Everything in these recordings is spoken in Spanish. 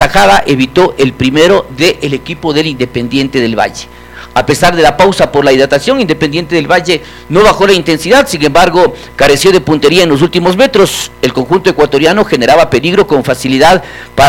tajada evitó el primero del equipo del Independiente del Valle. A pesar de la pausa por la hidratación, Independiente del Valle no bajó la intensidad, sin embargo, careció de puntería en los últimos metros. El conjunto ecuatoriano generaba peligro con facilidad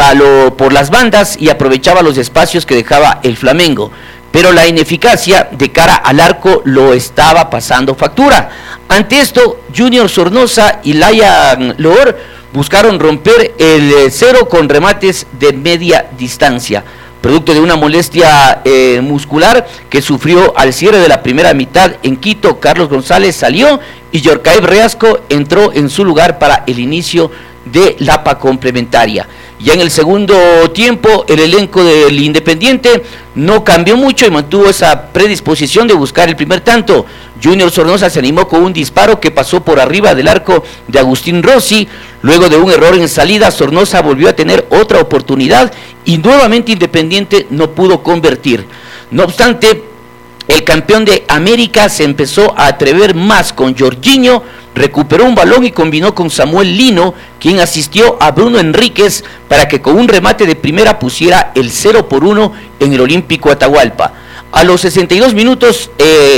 por las bandas y aprovechaba los espacios que dejaba el Flamengo. Pero la ineficacia de cara al arco lo estaba pasando factura. Ante esto, Junior Sornosa y Layan Loor buscaron romper el cero con remates de media distancia, producto de una molestia muscular que sufrió al cierre de la primera mitad en Quito. Carlos González salió y Yorcaeb Reasco entró en su lugar para el inicio de la complementaria. Ya en el segundo tiempo, el elenco del Independiente no cambió mucho y mantuvo esa predisposición de buscar el primer tanto. Junior Sornosa se animó con un disparo que pasó por arriba del arco de Agustín Rossi. Luego de un error en salida, Sornosa volvió a tener otra oportunidad y nuevamente Independiente no pudo convertir. No obstante, el campeón de América se empezó a atrever más con Jorginho, recuperó un balón y combinó con Samuel Lino, quien asistió a Bruno Enríquez para que con un remate de primera pusiera el 0-1 en el Olímpico Atahualpa. A los 62 minutos,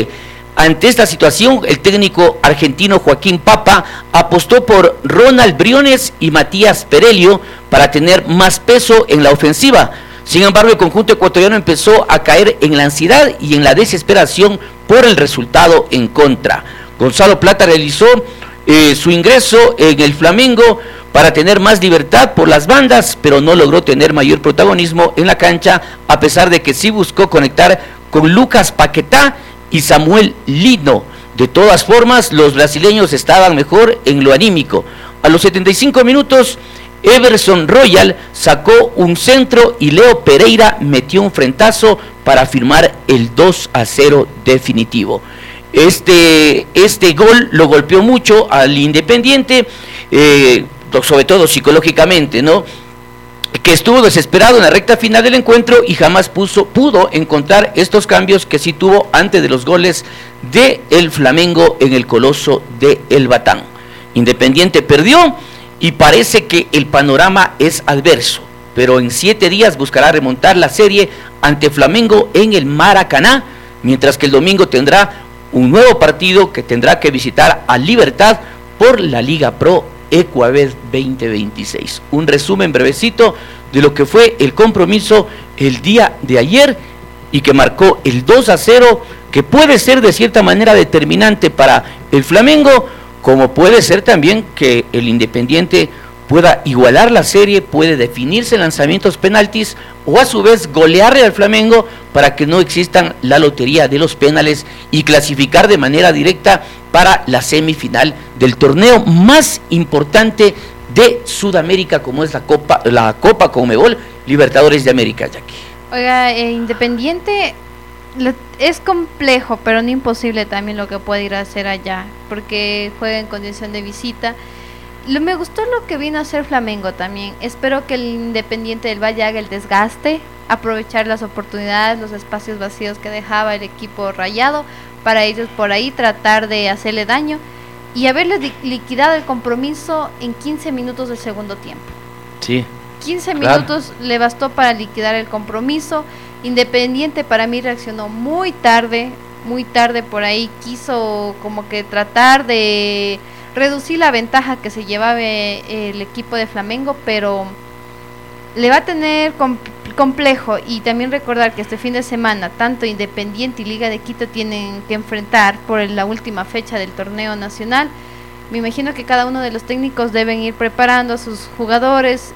ante esta situación, el técnico argentino Joaquín Papa apostó por Ronald Briones y Matías Perelio para tener más peso en la ofensiva. Sin embargo, el conjunto ecuatoriano empezó a caer en la ansiedad y en la desesperación por el resultado en contra. Gonzalo Plata realizó su ingreso en el Flamengo para tener más libertad por las bandas, pero no logró tener mayor protagonismo en la cancha, a pesar de que sí buscó conectar con Lucas Paquetá y Samuel Lino. De todas formas, los brasileños estaban mejor en lo anímico. A los 75 minutos, Everson Royal sacó un centro y Leo Pereira metió un frentazo para firmar el 2-0 definitivo. Este gol lo golpeó mucho al Independiente, sobre todo psicológicamente, ¿no? Que estuvo desesperado en la recta final del encuentro y jamás pudo encontrar estos cambios que sí tuvo antes de los goles de el Flamengo en el Coloso de El Batán. Independiente perdió y parece que el panorama es adverso, pero en 7 días buscará remontar la serie ante Flamengo en el Maracaná, mientras que el domingo tendrá un nuevo partido que tendrá que visitar a Libertad por la Liga Pro Ecuabet 2026. Un resumen brevecito de lo que fue el compromiso el día de ayer y que marcó el 2-0, que puede ser de cierta manera determinante para el Flamengo, como puede ser también que el Independiente pueda igualar la serie, puede definirse en lanzamientos penaltis o a su vez golearle al Flamengo para que no existan la lotería de los penales y clasificar de manera directa para la semifinal del torneo más importante de Sudamérica, como es la Copa Conmebol Libertadores de América, Jackie. Oiga, Independiente es complejo, pero no imposible también lo que puede ir a hacer allá, porque juega en condición de visita. Me gustó lo que vino a hacer Flamengo también. Espero que el Independiente del Valle haga el desgaste, aprovechar las oportunidades, los espacios vacíos que dejaba el equipo rayado, para ellos por ahí tratar de hacerle daño y haberle liquidado el compromiso en 15 minutos del segundo tiempo. Sí. 15 minutos le bastó para liquidar el compromiso. Independiente para mí reaccionó muy tarde por ahí, quiso como que tratar de reducir la ventaja que se llevaba el equipo de Flamengo, pero le va a tener complejo. Y también recordar que este fin de semana tanto Independiente y Liga de Quito tienen que enfrentar por la última fecha del torneo nacional. Me imagino que cada uno de los técnicos deben ir preparando a sus jugadores,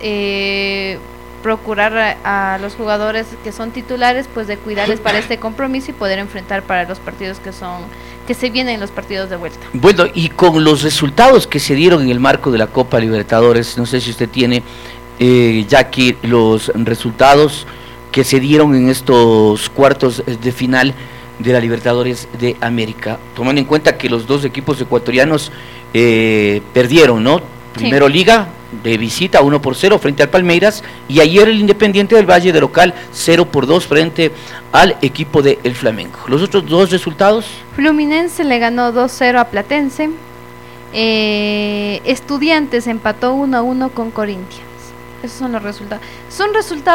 procurar a los jugadores que son titulares, pues de cuidarles para este compromiso y poder enfrentar para los partidos que se vienen, los partidos de vuelta. Bueno, y con los resultados que se dieron en el marco de la Copa Libertadores, no sé si usted tiene, Jackie, los resultados que se dieron en estos cuartos de final de la Libertadores de América, tomando en cuenta que los dos equipos ecuatorianos perdieron, ¿no? Primero sí. Liga de visita 1-0 frente al Palmeiras, y ayer el Independiente del Valle de local 0-2 frente al equipo de El Flamengo. Los otros dos resultados: Fluminense le ganó 2-0 a Platense, Estudiantes empató 1-1 con Corinthians. Esos son los resultados. Son resultados